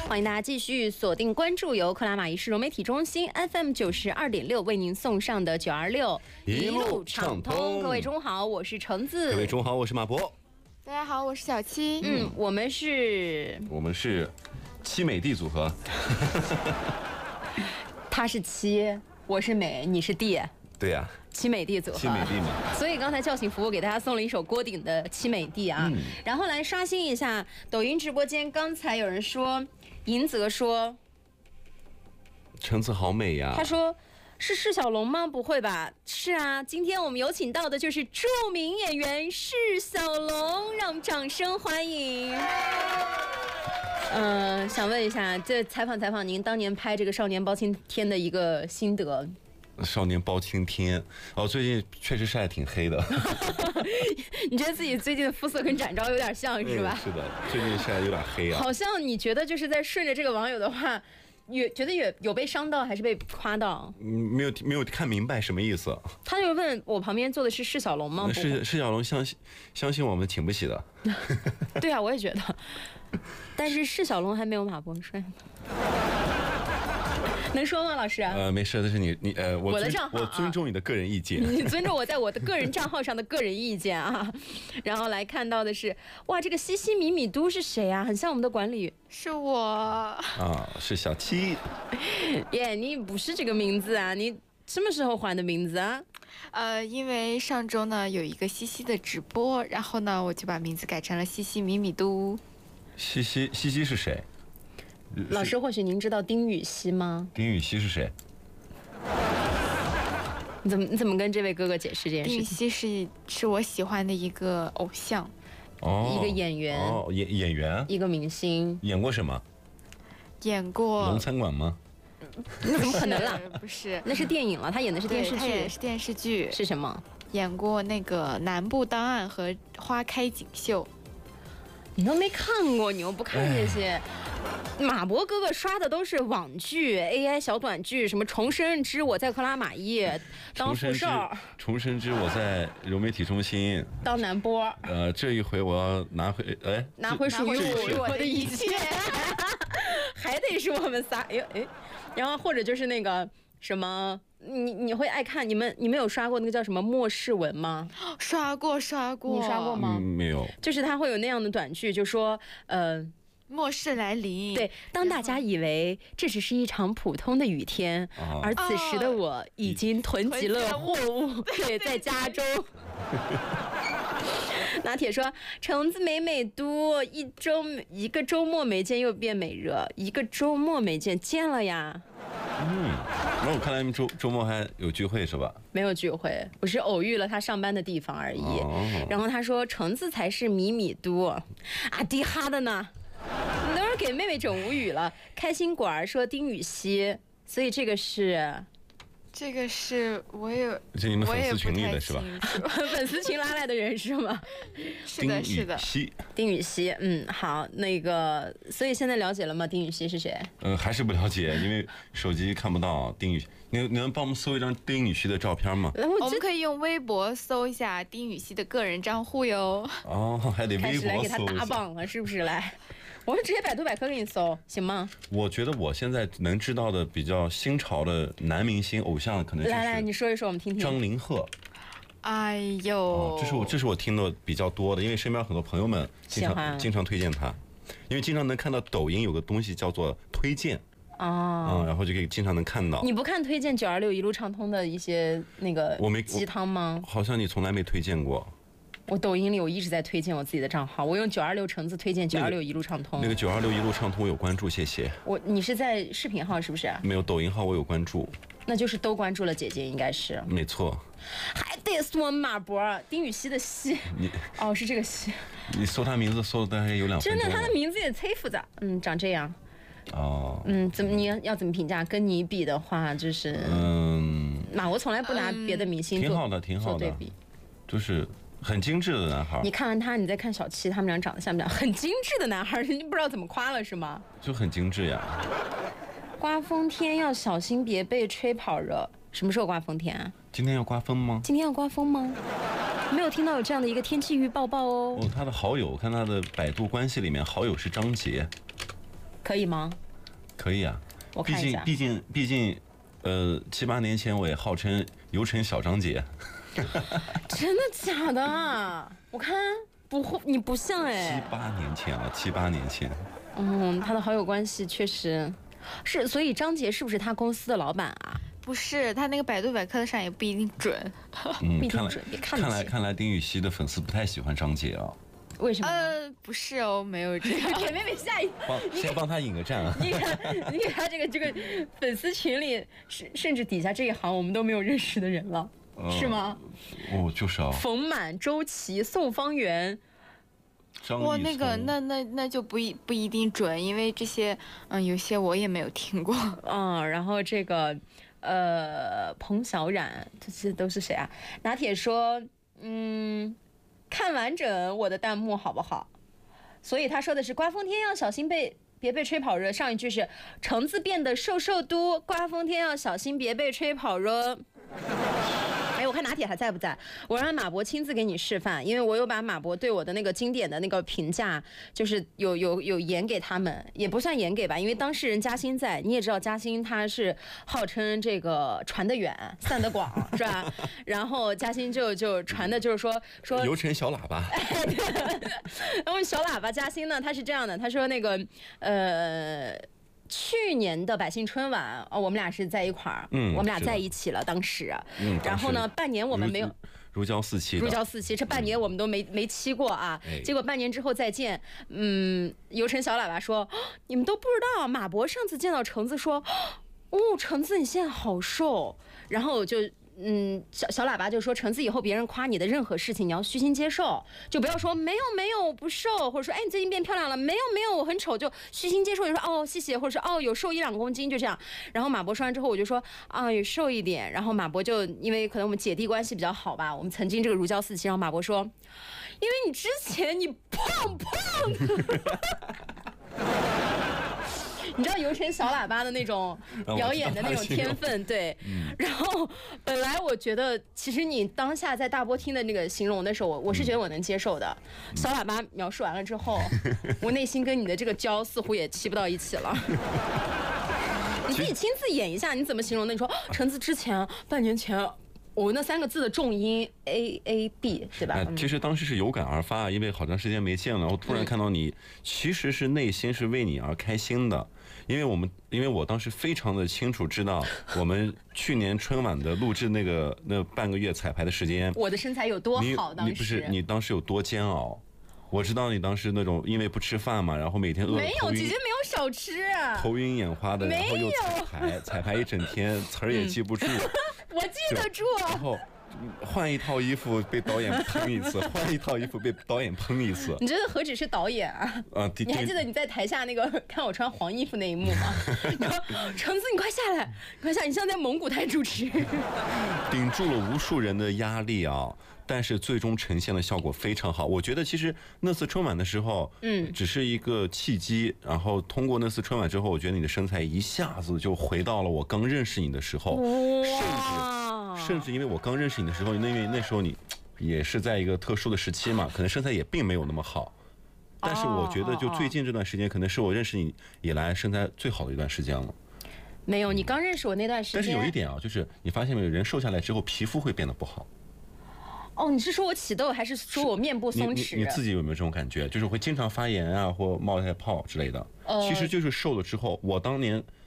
欢迎大家继续锁定关注由克拉玛依市融媒体中心 FM 92.6为您送上的926一路畅通。各位中午好，我是橙子。 各位中午好，我是马博。 大家好，我是小七。 我们是七美帝组合。 他是七，我是美，你是帝。 对呀、 七美帝组合， 七美帝嘛。 所以刚才叫醒服务给大家送了一首郭顶的《七美帝》啊，然后来刷新一下抖音直播间。刚才有人说，银泽说， 橙子好美呀。 他说是释小龙吗？不会吧？是啊，今天我们有请到的就是著名演员释小龙，让我们掌声欢迎。想问一下，这采访您当年拍这个《少年包青天》的一个心得。 少年包青天哦，最近确实晒得挺黑的。 你觉得自己最近的肤色跟展昭有点像是吧？ 是的，最近晒得有点黑啊。 好像你觉得就是在顺着这个网友的话，觉得有被伤到还是被夸到？ 没有看明白什么意思。 他就问我旁边坐的是释小龙吗？ 释小龙相信我们请不起的。 对啊，我也觉得。但是释小龙还没有马博帅呢。能说吗，老师？ 没事，这是我的账号， 我尊重你的个人意见。 你尊重我在我的个人账号上的个人意见啊。然后来看到的是，哇，这个西西米米都是谁啊？很像我们的管理员。 是我啊，是小七。 耶，你不是这个名字啊？你什么时候换的名字啊？ 因为上周呢有一个西西的直播，然后呢我就把名字改成了西西米米都。 西西是谁？ 老师，或许您知道丁禹兮吗？ 丁禹兮是谁？ 你怎么跟这位哥哥解释这件事情？ 丁禹兮是我喜欢的一个偶像， 一个演员， 演员， 一个明星。 演过什么？ 演过龙餐馆吗？ 那怎么可能啦？ 不是， 那是电影了，他演的是电视剧。 他演的是电视剧。 是什么？ 演过那个《南部档案》和《花开锦绣》。 你都没看过，你又不看这些。马博哥哥刷的都是网剧、AI 小短剧，什么《重生之我在克拉玛依》当副少， 重生之我在融媒体中心当男波。 这一回我要拿回属于我的一切，还得是我们仨。然后或者就是那个什么，你会爱看？你们有刷过那个叫什么末世文吗？ 刷过。你刷过吗？ 没有。 就是他会有那样的短剧，就说末世来临。 对，当大家以为这只是一场普通的雨天，而此时的我已经囤积了货物，对，在家中。拿铁说：“橙子美都，一个周末没见又变美热，一个周末没见了呀。” 那我看来你们周末还有聚会是吧？ 没有聚会，我是偶遇了他上班的地方而已。然后他说：“橙子才是米都啊，迪哈的呢。”你都是给妹妹整无语了。开心果儿说丁禹兮，所以这个是我也， 这你们粉丝群里的是吧？ 粉丝群拉来的人是吗？ 是的。 丁禹兮， 好，那个，所以现在了解了吗？丁禹兮是谁？ 还是不了解，因为手机看不到丁禹兮。你能帮我们搜一张丁禹兮的照片吗？ 我们可以用微博搜一下丁禹兮的个人账户哟。 还得微博搜一下。 开始来给他打榜了，是不是？来。我们直接百度百科给你搜，行吗？我觉得我现在能知道的比较新潮的男明星偶像，可能就是来，你说一说，我们听听。 张凌赫。 哎呦， 这是我听的比较多的，因为身边很多朋友们经常推荐他，因为经常能看到抖音有个东西叫做推荐。然后就可以经常能看到。你不看推荐926一路畅通的一些那个鸡汤吗？ 好像你从来没推荐过。 我抖音里我一直在推荐我自己的账号，我用926橙子推荐926一路畅通。 那个926一路畅通我有关注，谢谢。 你是在视频号是不是？ 没有，抖音号我有关注。 那就是都关注了姐姐，应该是。 没错。 还得说马博丁禹兮的兮。是这个兮。 你搜他名字搜的大概有2分钟。 真的，他的名字也忒复杂。长这样。你要怎么评价？跟你比的话，就是我从来不拿别的明星挺好的对比， 就是很精致的男孩。 你看完他，你再看小七，他们俩长得像不像？很精致的男孩，你不知道怎么夸了是吗？ 就很精致呀。 刮风天要小心，别被吹跑热。什么时候刮风天啊？ 今天要刮风吗？ 今天要刮风吗？没有听到有这样的一个天气预报哦。 他的好友，我看他的百度关系里面好友是张杰。 可以吗？ 可以啊， 我看一下。 毕竟7、8年前我也号称油城小张姐。 真的假的？我看不会，你不像哎。 7、8年前了，7、8年前。 他的好友关系确实是，所以张杰是不是他公司的老板啊？ 不是，他那个百度百科上也不一定准。 不一定准，别看得起。 看来丁禹兮的粉丝不太喜欢张杰啊。 为什么？ 不是哦，没有这样。 给妹妹下一， 先帮他引个战啊！ 你看这个粉丝群里，甚至底下这一行我们都没有认识的人了，是吗？ 就是啊。 冯满、周琦、宋方圆。 哇，那个那就不一定准，因为这些有些我也没有听过。 然后这个彭小冉，这些都是谁啊？拿铁说，看完整我的弹幕好不好？所以他说的是刮风天要小心别被吹跑热，上一句是橙子变得瘦嘟，刮风天要小心别被吹跑热。哎，我看拿铁还在不在？我让马博亲自给你示范，因为我有把马博对我的那个经典的那个评价，就是有演给他们，也不算演给吧，因为当事人嘉欣在，你也知道嘉欣他是号称这个传得远散得广，是吧？然后嘉欣就传的就是说油城小喇叭。 然后小喇叭嘉欣呢，他是这样的，他说那个去年的百姓春晚我们俩是在一块儿，我们俩在一起了，当时，然后呢，半年我们没有如胶似漆， 这半年我们都没期过啊，结果半年之后再见，油城小喇叭说，你们都不知道，马博上次见到橙子说，橙子你现在好瘦，然后就。小喇叭就说，橙子以后别人夸你的任何事情你要虚心接受，就不要说没有我不瘦，或者说哎你最近变漂亮了，没有我很丑，就虚心接受，就说谢谢，或者说有瘦1、2公斤，就这样。然后马博说完之后我就说有瘦一点，然后马博就因为可能我们姐弟关系比较好吧，我们曾经这个如胶似漆，然后马博说，因为你之前你胖的。你知道油城小喇叭的那种表演的那种天分，对。然后本来我觉得，其实你当下在大波听的那个形容的时候，我是觉得我能接受的。小喇叭描述完了之后，我内心跟你的这个焦似乎也骑不到一起了。你自己亲自演一下，你怎么形容的？你说橙子之前半年前。我那3个字的重音 A B 对吧？ 其实当时是有感而发，因为好长时间没见了，然后突然看到你，其实是内心是为你而开心的，因为我当时非常的清楚知道，我们去年春晚的录制那半个月彩排的时间， 我的身材有多好，当时不是你当时有多煎熬。我知道你当时那种因为不吃饭嘛，然后每天饿， 没有，姐姐没有少吃啊， 头晕眼花的，然后又彩排一整天，词儿也记不住。 我记得住。 然后换一套衣服被导演喷一次，换一套衣服被导演喷一次。 你觉得何止是导演啊？你还记得你在台下那个看我穿黄衣服那一幕吗？你说橙子，你快下来，你像在蒙古台主持。 顶住了无数人的压力啊！但是最终呈现的效果非常好。我觉得其实那次春晚的时候，只是一个契机。然后通过那次春晚之后，我觉得你的身材一下子就回到了我刚认识你的时候，甚至因为我刚认识你的时候，因为那时候你也是在一个特殊的时期嘛，可能身材也并没有那么好。但是我觉得就最近这段时间，可能是我认识你以来身材最好的一段时间了。 没有，你刚认识我那段时间。 但是有一点啊，就是你发现没有，人瘦下来之后皮肤会变得不好。 你是说我起痘，还是说我面部松弛？ 你自己有没有这种感觉？就是会经常发炎啊，或冒一些泡之类的。其实就是瘦了之后，我当年